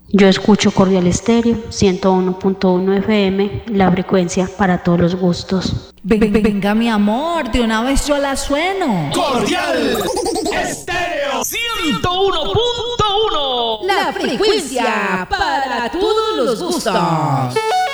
Yo escucho Cordial Estéreo 101.1 FM, la frecuencia para todos los gustos. Venga, mi amor, de una vez yo la sueno. Cordial Estéreo 101.1, la frecuencia para todos los gustos.